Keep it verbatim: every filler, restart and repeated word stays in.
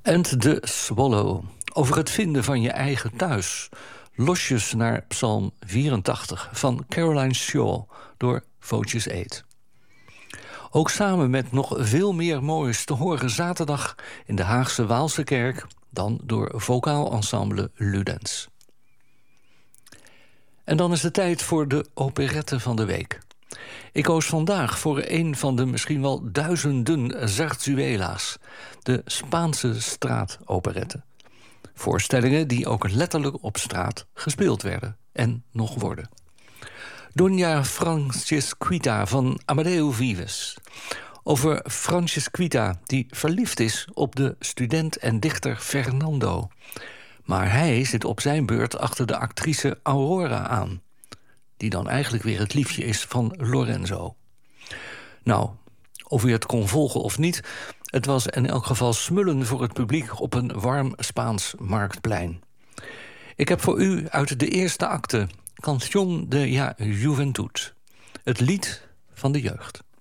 And the Swallow. Over het vinden van je eigen thuis. Losjes naar Psalm vierentachtig van Caroline Shaw door Voetjes Eet. Ook samen met nog veel meer moois te horen zaterdag in de Haagse Waalse Kerk, dan door vocaal ensemble Ludens. En dan is het tijd voor de operette van de week. Ik koos vandaag voor een van de misschien wel duizenden zarzuela's, de Spaanse straatoperette. Voorstellingen die ook letterlijk op straat gespeeld werden en nog worden. Doña Francisquita van Amadeo Vives. Over Francisquita, die verliefd is op de student en dichter Fernando. Maar hij zit op zijn beurt achter de actrice Aurora aan, die dan eigenlijk weer het liefje is van Lorenzo. Nou, of u het kon volgen of niet, het was in elk geval smullen voor het publiek op een warm Spaans marktplein. Ik heb voor u uit de eerste acte Canción de la Juventud, het lied van de jeugd.